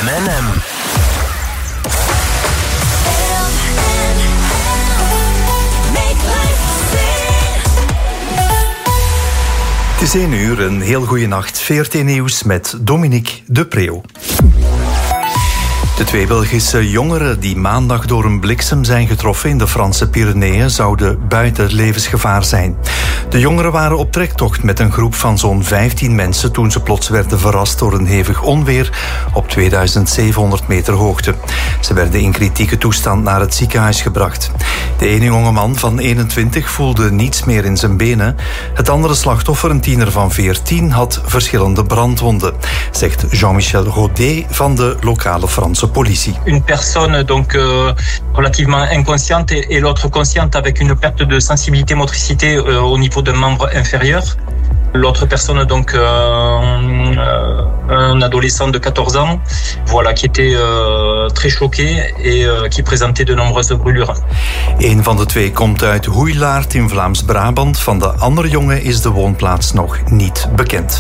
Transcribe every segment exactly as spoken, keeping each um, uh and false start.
M en M. Het is één uur, een heel goede nacht. V R T Nieuws met Dominique de Preeuw. De twee Belgische jongeren die maandag door een bliksem zijn getroffen in de Franse Pyreneeën zouden buiten levensgevaar zijn. De jongeren waren op trektocht met een groep van zo'n vijftien mensen toen ze plots werden verrast door een hevig onweer op tweeduizend zevenhonderd meter hoogte. Ze werden in kritieke toestand naar het ziekenhuis gebracht. De ene jongeman van eenentwintig voelde niets meer in zijn benen. Het andere slachtoffer, een tiener van veertien, had verschillende brandwonden, zegt Jean-Michel Rodet van de lokale Franse politie. Une personne donc euh, relativement inconsciente et, et l'autre consciente avec une perte de sensibilité motricité euh, au niveau d'un membre inférieur. L'autre personne donc euh, euh, un adolescent de quatorze ans, voilà, qui était euh, très choqué et euh, qui présentait de nombreuses brûlures. Een van de twee komt uit Hoeilaard in Vlaams-Brabant. Van de andere jongen is de woonplaats nog niet bekend.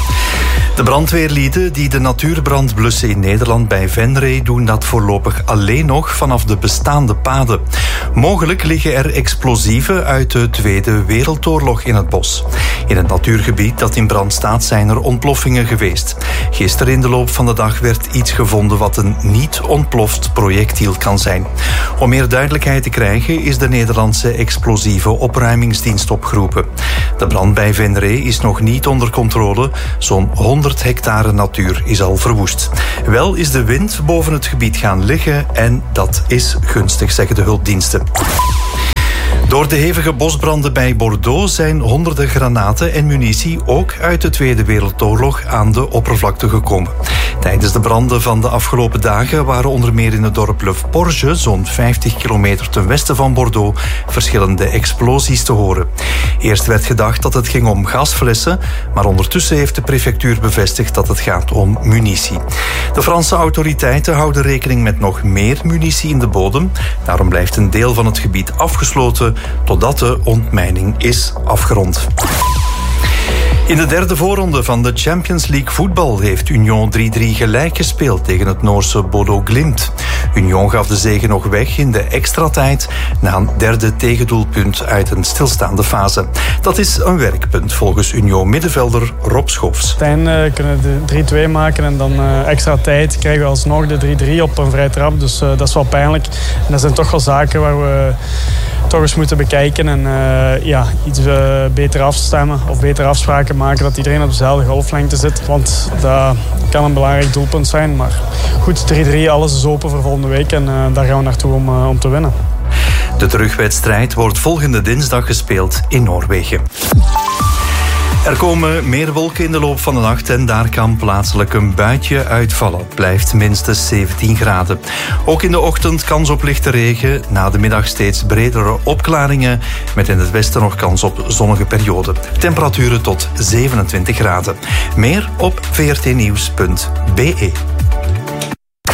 De brandweerlieden die de natuurbrand blussen in Nederland bij Venray doen dat voorlopig alleen nog vanaf de bestaande paden. Mogelijk liggen er explosieven uit de Tweede Wereldoorlog in het bos. In het natuurgebied dat in brand staat zijn er ontploffingen geweest. Gisteren in de loop van de dag werd iets gevonden wat een niet ontploft projectiel kan zijn. Om meer duidelijkheid te krijgen is de Nederlandse explosieve opruimingsdienst opgeroepen. De brand bij Venray is nog niet onder controle. Zo'n honderd hectare natuur is al verwoest. Wel is de wind boven het gebied gaan liggen en dat is gunstig, zeggen de hulpdiensten. Door de hevige bosbranden bij Bordeaux zijn honderden granaten en munitie ook uit de Tweede Wereldoorlog aan de oppervlakte gekomen. Tijdens de branden van de afgelopen dagen waren onder meer in het dorp Le Porge, zo'n vijftig kilometer ten westen van Bordeaux, verschillende explosies te horen. Eerst werd gedacht dat het ging om gasflessen, maar ondertussen heeft de prefectuur bevestigd dat het gaat om munitie. De Franse autoriteiten houden rekening met nog meer munitie in de bodem. Daarom blijft een deel van het gebied afgesloten totdat de ontmijning is afgerond. In de derde voorronde van de Champions League voetbal heeft Union drie drie gelijk gespeeld tegen het Noorse Bodo Glimt. Union gaf de zege nog weg in de extra tijd na een derde tegendoelpunt uit een stilstaande fase. Dat is een werkpunt volgens Union-middenvelder Rob Schoofs. Uiteindelijk kunnen we de drie twee maken en dan uh, extra tijd krijgen we alsnog de drie drie op een vrije trap. Dus uh, dat is wel pijnlijk. En dat zijn toch wel zaken waar we toch eens moeten bekijken en uh, ja, iets uh, beter afstemmen of beter afspraken maken dat iedereen op dezelfde golflengte zit. Want dat kan een belangrijk doelpunt zijn. Maar goed, drie drie, alles is open voor volgende week en uh, daar gaan we naartoe om, uh, om te winnen. De terugwedstrijd wordt volgende dinsdag gespeeld in Noorwegen. Er komen meer wolken in de loop van de nacht en daar kan plaatselijk een buitje uitvallen. Het blijft minstens zeventien graden. Ook in de ochtend kans op lichte regen. Na de middag steeds bredere opklaringen. Met in het westen nog kans op zonnige perioden. Temperaturen tot zevenentwintig graden. Meer op v r t nieuws punt b e.